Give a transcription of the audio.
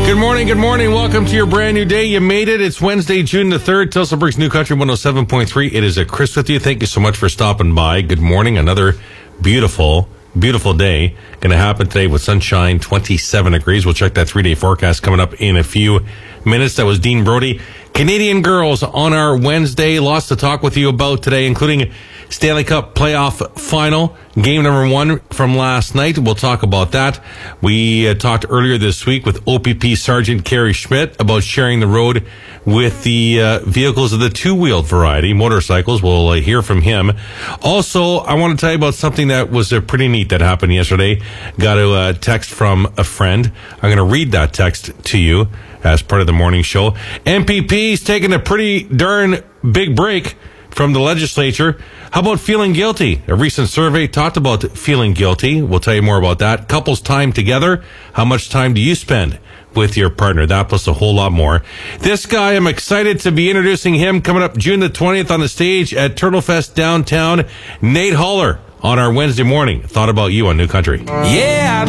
Good morning. Welcome to your brand new day. You made it. It's Wednesday, June the 3rd. Tilsonburg's New Country 107.3. It is a Chris with you. Thank you so much for stopping by. Good morning. Another beautiful day. Going to happen today with sunshine, 27 degrees. We'll check that 3-day forecast coming up in a few minutes. That was Dean Brody. Canadian girls on our Wednesday. Lots to talk with you about today, including Stanley Cup playoff final, game number 1 from last night. We'll talk about that. We talked earlier this week with OPP Sergeant Kerry Schmidt about sharing the road with the vehicles of the two-wheeled variety, motorcycles. We'll hear from him. Also, I want to tell you about something that was pretty neat that happened yesterday. Got a text from a friend. I'm going to read that text to you as part of the morning show. MPP's taking a pretty darn big break from the legislature. How about feeling guilty? A recent survey talked about feeling guilty. We'll tell you more about that. Couples time together. How much time do you spend with your partner? That plus a whole lot more. This guy, I'm excited to be introducing him coming up June the 20th on the stage at Turtlefest downtown. Nate Haller on our Wednesday morning. Thought about you on New Country. Yeah.